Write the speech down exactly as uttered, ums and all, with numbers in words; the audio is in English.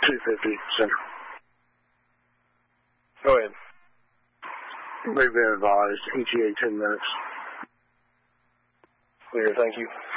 two fifty Central. Go ahead. They've been advised. E T A ten minutes. Clear, thank you.